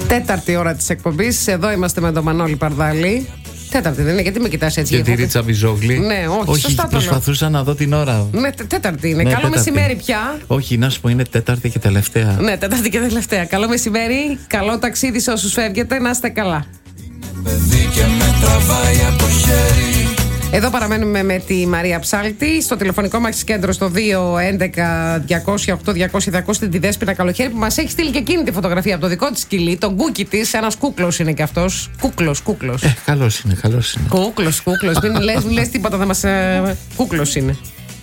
Τέταρτη ώρα της εκπομπής. Εδώ είμαστε με τον Μανώλη Παρδάλη. Τέταρτη δεν είναι, γιατί με κοιτάς έτσι? Και τη Ρίτσα Βυζόγλη. Ναι, όχι, σωστά προσπαθούσα να δω την ώρα. Ναι, τέταρτη είναι. Καλό μεσημέρι πια. Όχι, να σου πω, είναι τέταρτη και τελευταία. Ναι, τέταρτη και τελευταία. Καλό μεσημέρι, καλό ταξίδι σε όσους φεύγετε, να είστε καλά. Παιδί και με τραβάει από χέρι. Εδώ παραμένουμε με τη Μαρία Ψάλτη. Στο τηλεφωνικό μας κέντρο στο 211-200-8200 τη Δέσποινα Καλοχέρη, που μας έχει στείλει και εκείνη τη φωτογραφία από το δικό της σκυλί, τον Κούκι της. Ένας κούκλος είναι και αυτός. Κούκλος. Καλός είναι. Κούκλος. Μην λες τίποτα, θα μας. Κούκλος είναι.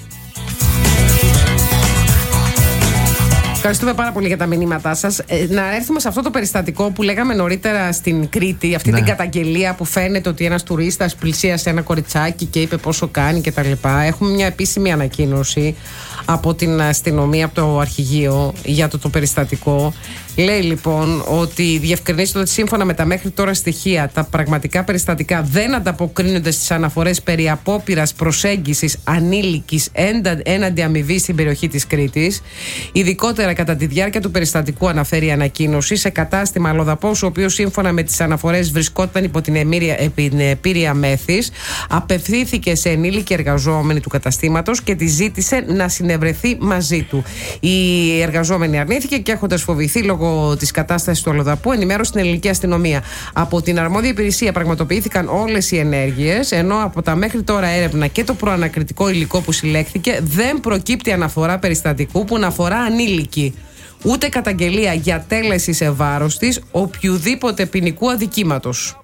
Ευχαριστούμε πάρα πολύ για τα μηνύματά σας. Να έρθουμε σε αυτό το περιστατικό που λέγαμε νωρίτερα στην Κρήτη, αυτή την καταγγελία που φαίνεται ότι ένας τουρίστας πλησίασε ένα κοριτσάκι και είπε πόσο κάνει κτλ. Έχουμε μια επίσημη ανακοίνωση από την αστυνομία, από το αρχηγείο για το περιστατικό. Λέει λοιπόν ότι διευκρινίζεται ότι σύμφωνα με τα μέχρι τώρα στοιχεία, τα πραγματικά περιστατικά δεν ανταποκρίνονται στις αναφορές περί απόπειρας προσέγγισης ανήλικης έναντι αμοιβής στην περιοχή της Κρήτης. Ειδικότερα κατά τη διάρκεια του περιστατικού, αναφέρει η ανακοίνωση, σε κατάστημα αλλοδαπός, ο οποίος σύμφωνα με τις αναφορές βρισκόταν υπό την επίρρεια μέθης, απευθύνθηκε σε ενήλικη εργαζόμενη του καταστήματος και τη ζήτησε να συνευρεθεί μαζί του. Η εργαζόμενη αρνήθηκε και, έχοντας φοβηθεί λόγω της κατάστασης του αλλοδαπού, ενημέρωσε την ελληνική αστυνομία. Από την αρμόδια υπηρεσία πραγματοποιήθηκαν όλες οι ενέργειες, ενώ από τα μέχρι τώρα έρευνα και το προανακριτικό υλικό που συλλέχθηκε δεν προκύπτει αναφορά περιστατικού που να αφορά ανήλικη, ούτε καταγγελία για τέλεση σε βάρος της οποιουδήποτε ποινικού αδικήματος.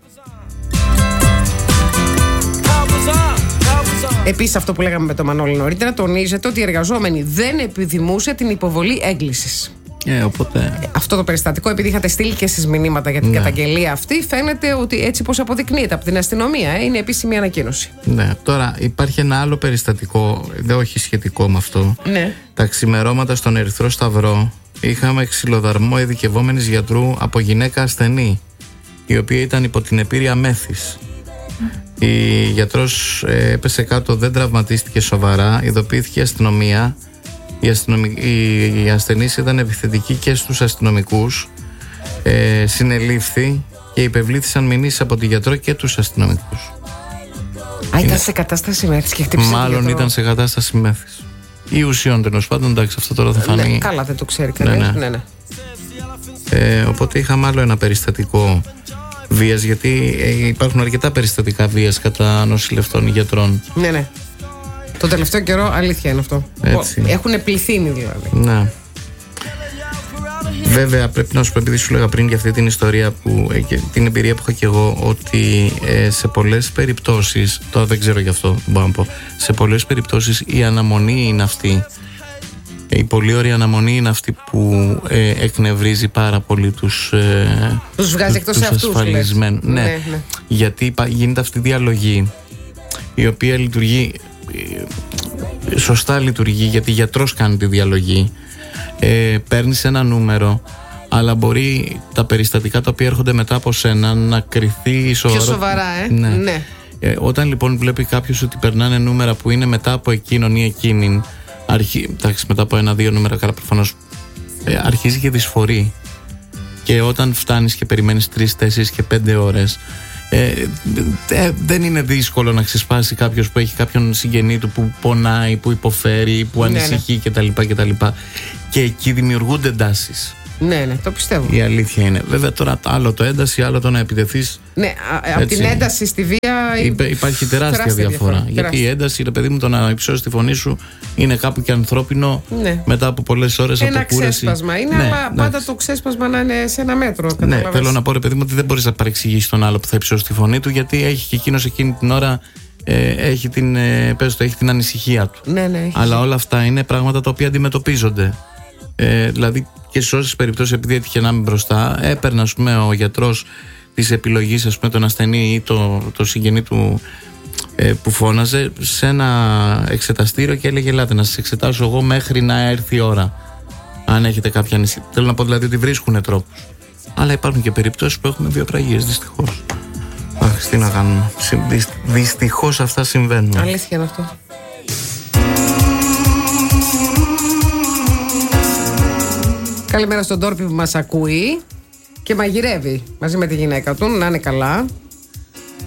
Επίσης, αυτό που λέγαμε με τον Μανώλη νωρίτερα, τονίζεται ότι η εργαζόμενη δεν επιθυμούσε την υποβολή έγκλησης. Οπότε... Αυτό το περιστατικό, επειδή είχατε στείλει και εσείς μηνύματα για την καταγγελία αυτή, φαίνεται ότι έτσι πως αποδεικνύεται από την αστυνομία, είναι επίσημη ανακοίνωση. Ναι, τώρα υπάρχει ένα άλλο περιστατικό, δεν όχι σχετικό με αυτό. Ναι. Τα ξημερώματα στον Ερυθρό Σταυρό είχαμε ξυλοδαρμό ειδικευόμενης γιατρού από γυναίκα ασθενή, η οποία ήταν υπό την επίρρεια μέθης. Η γιατρός έπεσε κάτω, δεν τραυματίστηκε σοβαρά, ειδοποιήθηκε η αστυνομία. Η ασθενής ήταν επιθετική και στους αστυνομικούς, συνελήφθη και υπευλήθησαν μηνύσεις από τη γιατρό και τους αστυνομικούς. Ήταν σε κατάσταση μέθης και χτύπησε. Μάλλον ήταν σε κατάσταση μέθης ή ουσιών, τέλος πάντων, εντάξει, αυτό τώρα θα φανεί. Καλά, δεν το ξέρει κανένας. Ναι. Οπότε είχαμε άλλο ένα περιστατικό βίας, γιατί υπάρχουν αρκετά περιστατικά βίας κατά νοσηλευτών γιατρών. Ναι. Το τελευταίο καιρό αλήθεια είναι αυτό. Έχουν πληθύνει δηλαδή. Ναι. Βέβαια πρέπει να σου πω, επειδή σου λέγα πριν για αυτή την ιστορία την εμπειρία που έχω και εγώ, ότι σε πολλές περιπτώσεις, τώρα δεν ξέρω γι' αυτό, μπορώ να πω, σε πολλές περιπτώσεις η αναμονή είναι αυτή, η πολύ ωραία αναμονή είναι αυτή που εκνευρίζει πάρα πολύ τους βγάζει εκτός ασφαλισμένους. Ναι. Γιατί γίνεται αυτή η διαλογή, η οποία λειτουργεί, σωστά λειτουργεί, γιατί γιατρός κάνει τη διαλογή. Παίρνεις ένα νούμερο, αλλά μπορεί τα περιστατικά τα οποία έρχονται μετά από σένα να κριθεί πιο σοβαρά. Ναι. Όταν λοιπόν βλέπει κάποιος ότι περνάνε νούμερα που είναι μετά από εκείνον ή εκείνην, μετά από 1-2 νούμερα, καλά, προφανώς αρχίζει και δυσφορεί. Και όταν φτάνεις και περιμένεις 3, 4 και 5 ώρες, δεν είναι δύσκολο να ξεσπάσει κάποιος που έχει κάποιον συγγενή του που πονάει, που υποφέρει, που ανησυχεί κτλ. Και εκεί δημιουργούνται εντάσεις. Ναι, το πιστεύω. Η αλήθεια είναι. Βέβαια τώρα άλλο το ένταση, άλλο το να επιτεθείς. Ναι, από την ένταση στη βία υπάρχει τεράστια διαφορά. Γιατί η ένταση, ρε παιδί μου, το να υψώσεις τη φωνή σου είναι κάπου και ανθρώπινο, μετά από πολλές ώρες από κούραση. Ένα ξέσπασμα είναι, αλλά πάντα το ξέσπασμα να είναι σε ένα μέτρο. Ναι, θέλω να πω, ρε παιδί μου, ότι δεν μπορείς να παρεξηγήσεις τον άλλο που θα υψώσει τη φωνή του, γιατί έχει και εκείνος εκείνη την ώρα έχει την ανησυχία του. Ναι, αλλά όλα αυτά είναι πράγματα τα οποία αντιμετωπίζονται. Δηλαδή και σε όσες περιπτώσεις, επειδή έτυχε να είμαι μπροστά, έπαιρνε, ας πούμε, ο γιατρός της επιλογής, ας πούμε, τον ασθενή ή το συγγενή του που φώναζε σε ένα εξεταστήριο και έλεγε: ελάτε να σας εξετάσω εγώ μέχρι να έρθει η ώρα, αν έχετε κάποια ανησυχία. Θέλω να πω δηλαδή ότι βρίσκουν τρόπους. Αλλά υπάρχουν και περιπτώσεις που έχουμε βιοπραγίες, δυστυχώς. Αχ, τι να κάνουμε. Δυστυχώς αυτά συμβαίνουν. Αλήθεια είναι αυτό. Καλημέρα στον Τόρπι που μας ακούει. και μαγειρεύει μαζί με τη γυναίκα του, να είναι καλά.